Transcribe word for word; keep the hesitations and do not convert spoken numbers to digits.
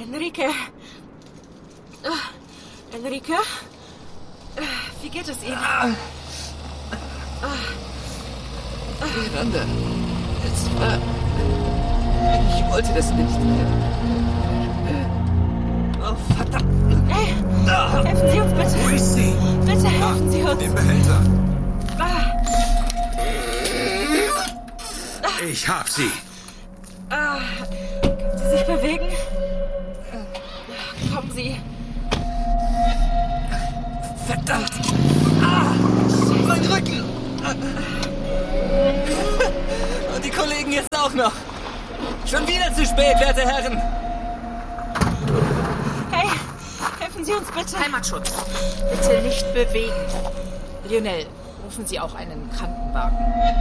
Enrique. Uh, Enrique? Uh, wie geht es Ihnen? Ah. Uh. Miranda, es war... Ich wollte das nicht. Oh, verdammt. Hey, helfen Sie uns bitte. Wo ist sie? Bitte helfen Sie uns. Im Behälter. Ah. Ich hab sie. Ah. Können Sie sich bewegen? Kommen Sie. Verdammt! Ah! Mein Rücken! Und die Kollegen jetzt auch noch. Schon wieder zu spät, werte Herren. Hey, helfen Sie uns bitte. Heimatschutz. Bitte nicht bewegen. Lionel, rufen Sie auch einen Krankenwagen.